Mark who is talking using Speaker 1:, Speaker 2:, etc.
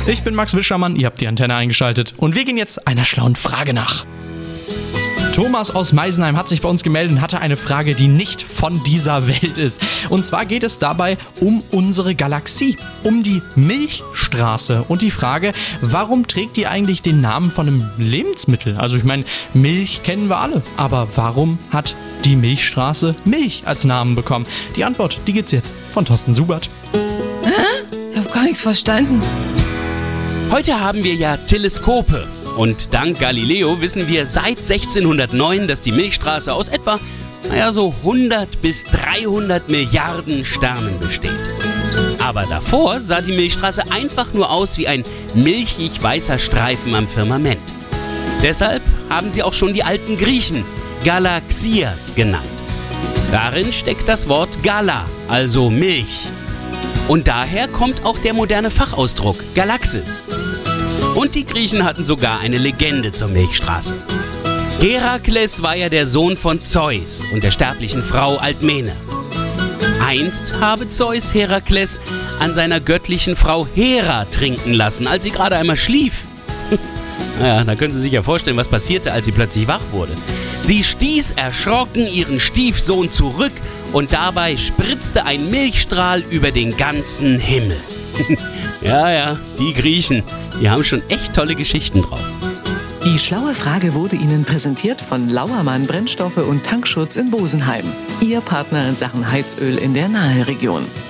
Speaker 1: Ich bin Max Wischermann, ihr habt die Antenne eingeschaltet und wir gehen jetzt einer schlauen Frage nach. Thomas aus Meisenheim hat sich bei uns gemeldet und hatte eine Frage, die nicht von dieser Welt ist. Und zwar geht es dabei um unsere Galaxie, um die Milchstraße und die Frage, warum trägt die eigentlich den Namen von einem Lebensmittel? Also ich meine, Milch kennen wir alle, aber warum hat die Milchstraße Milch als Namen bekommen? Die Antwort, die gibt's jetzt von Thorsten Subert.
Speaker 2: Ich habe gar nichts verstanden.
Speaker 3: Heute haben wir ja Teleskope. Und dank Galileo wissen wir seit 1609, dass die Milchstraße aus etwa, so 100 bis 300 Milliarden Sternen besteht. Aber davor sah die Milchstraße einfach nur aus wie ein milchig weißer Streifen am Firmament. Deshalb haben sie auch schon die alten Griechen Galaxias genannt. Darin steckt das Wort Gala, also Milch. Und daher kommt auch der moderne Fachausdruck Galaxis. Und die Griechen hatten sogar eine Legende zur Milchstraße. Herakles war ja der Sohn von Zeus und der sterblichen Frau Alkmene. Einst habe Zeus Herakles an seiner göttlichen Frau Hera trinken lassen, als sie gerade einmal schlief. Da können Sie sich ja vorstellen, was passierte, als sie plötzlich wach wurde. Sie stieß erschrocken ihren Stiefsohn zurück und dabei spritzte ein Milchstrahl über den ganzen Himmel. Ja, die Griechen, die haben schon echt tolle Geschichten drauf.
Speaker 4: Die schlaue Frage wurde Ihnen präsentiert von Lauermann Brennstoffe und Tankschutz in Bosenheim. Ihr Partner in Sachen Heizöl in der Naheregion.